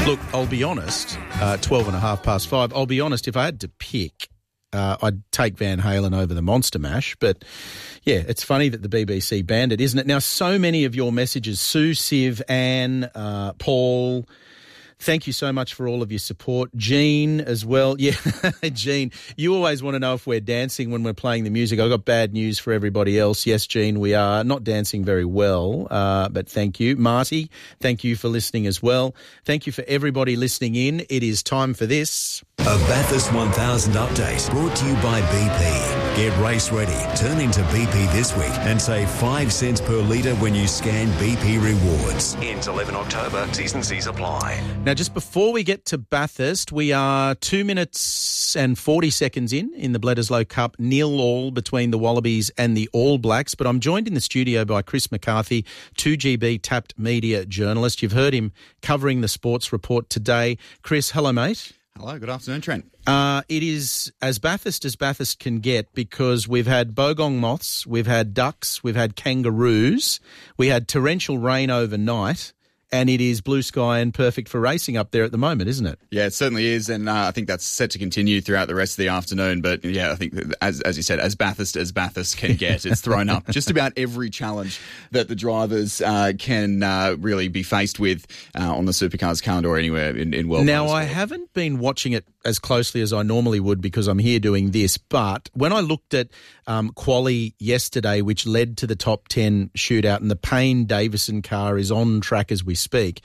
Look, I'll be honest, 12 and a half past 5, I'll be honest, if I had to pick, I'd take Van Halen over the Monster Mash. But, yeah, it's funny that the BBC banned it, isn't it? Now, so many of your messages, Sue, Siv, Anne, Paul, thank you so much for all of your support. Jean as well. Yeah, Jean, you always want to know if we're dancing when we're playing the music. I've got bad news for everybody else. Yes, Jean, we are not dancing very well, but thank you. Marty, thank you for listening as well. Thank you for everybody listening in. It is time for this. A Bathurst 1000 update brought to you by BP. Get race ready. Turn into BP this week and save 5 cents per litre when you scan BP Rewards. Ends 11 October. T's and C's apply. Now, just before we get to Bathurst, we are 2 minutes and 40 seconds in the Bledisloe Cup, 0-0 between the Wallabies and the All Blacks. But I'm joined in the studio by Chris McCarthy, 2GB Tapped Media journalist. You've heard him covering the sports report today. Chris, hello, mate. Hello, good afternoon, Trent. It is as Bathurst can get because we've had bogong moths, we've had ducks, we've had kangaroos, we had torrential rain overnight, and it is blue sky and perfect for racing up there at the moment, isn't it? Yeah, it certainly is, and I think that's set to continue throughout the rest of the afternoon. But yeah, I think as you said, as Bathurst can get, it's thrown up just about every challenge that the drivers can really be faced with on the Supercars calendar or anywhere in world. Now, I haven't been watching it as closely as I normally would because I'm here doing this, but when I looked at Quali yesterday, which led to the top 10 shootout, and the Payne Davison car is on track as we speak,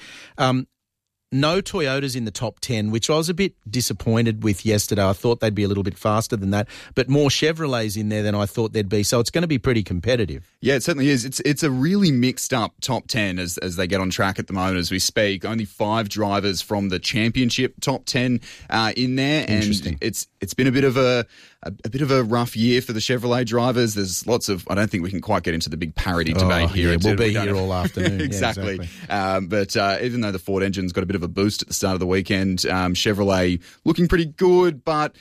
no Toyotas in the top 10, which I was a bit disappointed with yesterday. I thought they'd be a little bit faster than that, but more Chevrolets in there than I thought there'd be. So it's going to be pretty competitive. Yeah, it certainly is. It's a really mixed up top 10 as they get on track at the moment as we speak. Only 5 drivers from the championship top 10 in there. Interesting. And it's been a bit of a rough year for the Chevrolet drivers. There's lots of, I don't think we can quite get into the big parity debate here. Yeah, we'll be here all afternoon. Exactly. Yeah, but even though the Ford engine's got a bit of a boost at the start of the weekend, Chevrolet looking pretty good, but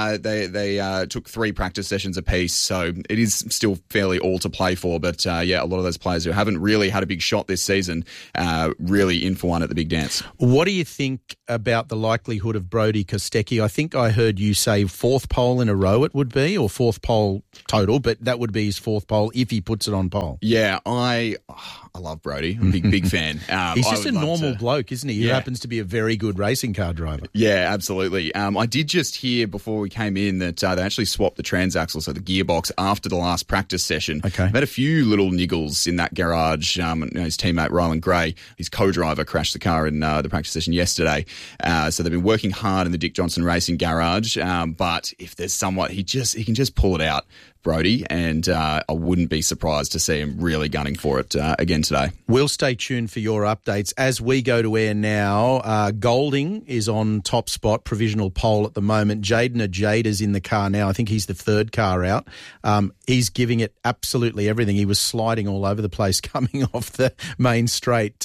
they took 3 practice sessions apiece, so it is still fairly all to play for. But yeah, a lot of those players who haven't really had a big shot this season really in for one at the big dance. What do you think about the likelihood of Brody Kostecki? I think I heard you say 4th pole in a row it would be, or 4th pole total, but that would be his 4th pole if he puts it on pole. Yeah, I love Brody. I'm a big fan. He's just a normal bloke, isn't he? He happens to be a very good racing car driver. Yeah, absolutely. I did just hear before we came in that they actually swapped the transaxle, so the gearbox, after the last practice session. Okay. They've had a few little niggles in that garage. His teammate, Ryland Gray, his co-driver, crashed the car in the practice session yesterday. So they've been working hard in the Dick Johnson Racing garage. But if there's somewhat, he can just pull it out, Brody, and I wouldn't be surprised to see him really gunning for it again today. We'll stay tuned for your updates. As we go to air now, Golding is on top spot, provisional pole at the moment. Jaden Ajada's in the car now. I think he's the 3rd car out. He's giving it absolutely everything. He was sliding all over the place coming off the main straight.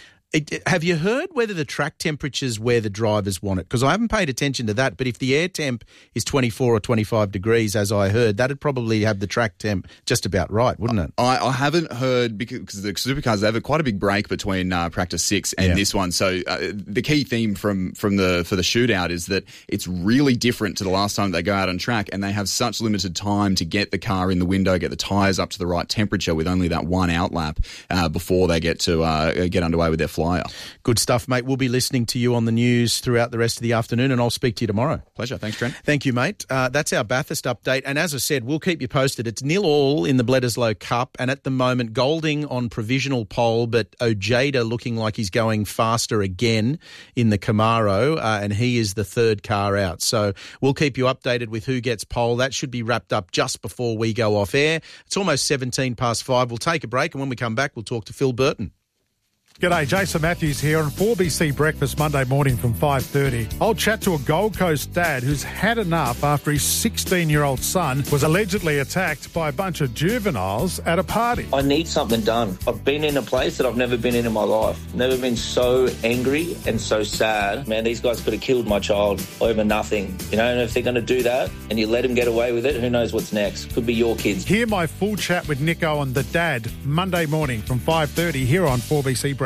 Have you heard whether the track temperature's where the drivers want it? Because I haven't paid attention to that, but if the air temp is 24 or 25 degrees, as I heard, that'd probably have the track temp just about right, wouldn't it? I haven't heard, because the Supercars, they have quite a big break between practice 6 and this one. So the key theme for the shootout is that it's really different to the last time they go out on track, and they have such limited time to get the car in the window, get the tyres up to the right temperature with only that one outlap before they get to get underway with their flyer. Good stuff, mate. We'll be listening to you on the news throughout the rest of the afternoon, and I'll speak to you tomorrow. Pleasure. Thanks, Trent. Thank you, mate. That's our Bathurst update. And as I said, we'll keep you posted. It's 0-0 in the Bledisloe Cup, and at the moment, Golding on provisional pole, but Ojeda looking like he's going faster again in the Camaro, and he is the 3rd car out. So we'll keep you updated with who gets pole. That should be wrapped up just before we go off air. It's almost 17 past 5. We'll take a break, and when we come back, we'll talk to Phil Burton. G'day, Jason Matthews here on 4BC Breakfast Monday morning from 5:30. I'll chat to a Gold Coast dad who's had enough after his 16-year-old son was allegedly attacked by a bunch of juveniles at a party. I need something done. I've been in a place that I've never been in my life. Never been so angry and so sad. Man, these guys could have killed my child over nothing. You know, and if they're going to do that and you let them get away with it, who knows what's next? Could be your kids. Hear my full chat with Nico and the dad Monday morning from 5:30 here on 4BC Breakfast.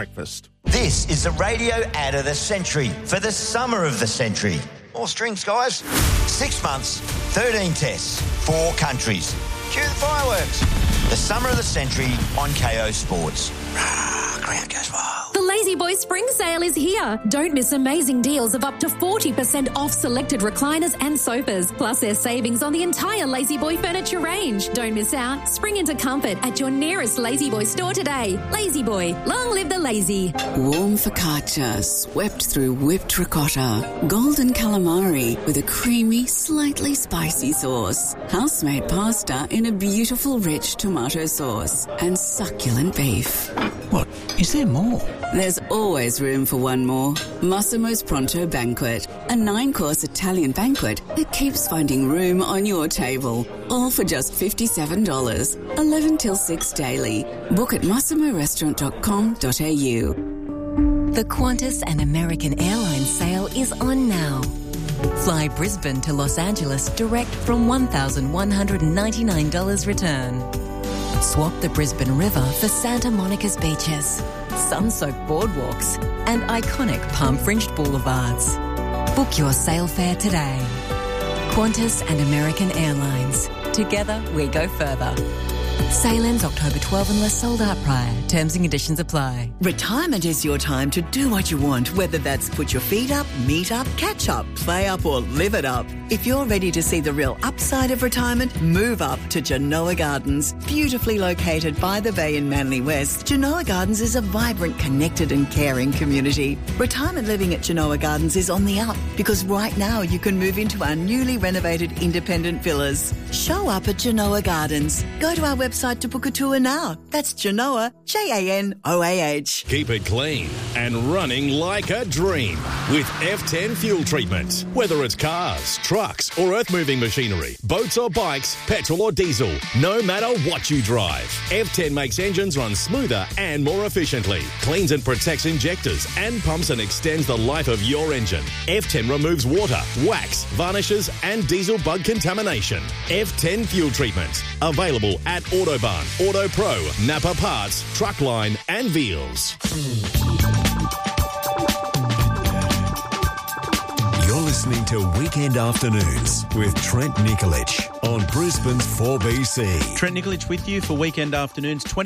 breakfast. This is the radio ad of the century for the summer of the century. More strings, guys. 6 months, 13 tests, 4 countries. Cue the fireworks. The summer of the century on KO Sports. Crowd goes wild. The Lazy Boy Spring Sale is here. Don't miss amazing deals of up to 40% off selected recliners and sofas. Plus there's savings on the entire Lazy Boy furniture range. Don't miss out. Spring into comfort at your nearest Lazy Boy store today. Lazy Boy, long live the lazy. Warm focaccia swept through whipped ricotta. Golden calamari with a creamy, slightly spicy sauce. House-made pasta in a beautiful, rich tomato sauce. And succulent beef. What? Is there more? There's always room for one more. Massimo's Pronto Banquet, a 9-course Italian banquet that keeps finding room on your table. All for just $57. 11 till 6 daily. Book at massimorestaurant.com.au. The Qantas and American Airlines sale is on now. Fly Brisbane to Los Angeles direct from $1,199 return. Swap the Brisbane River for Santa Monica's beaches, sun-soaked boardwalks, and iconic palm-fringed boulevards. Book your sail fare today. Qantas and American Airlines. Together, we go further. Sail ends October 12 unless sold out prior. Terms and conditions apply. Retirement is your time to do what you want, whether that's put your feet up, meet up, catch up, play up or live it up. If you're ready to see the real upside of retirement, move up to Genoa Gardens. Beautifully located by the bay in Manly West, Genoa Gardens is a vibrant, connected and caring community. Retirement living at Genoa Gardens is on the up because right now you can move into our newly renovated independent villas. Show up at Genoa Gardens. Go to our website to book a tour now. That's Genoa, Janoah. Keep it clean and running like a dream with F10 fuel treatment. Whether it's cars, trucks or earth-moving machinery, boats or bikes, petrol or diesel, no matter what you drive, F10 makes engines run smoother and more efficiently, cleans and protects injectors and pumps and extends the life of your engine. F10 removes water, wax, varnishes and diesel bug contamination. F10 fuel treatment. Available at Autobahn, Auto Pro, Napa Parts, Truckline and Veals. You're listening to Weekend Afternoons with Trent Nikolic on Brisbane's 4BC. Trent Nikolic with you for Weekend Afternoons.